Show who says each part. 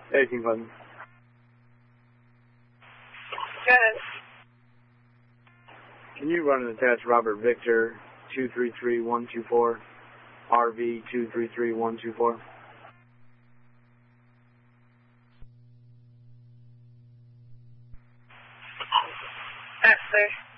Speaker 1: Hey, King Clinton.
Speaker 2: Good.
Speaker 1: Can you run and attach Robert Victor 233124, RV 233124?
Speaker 2: Yes, sir.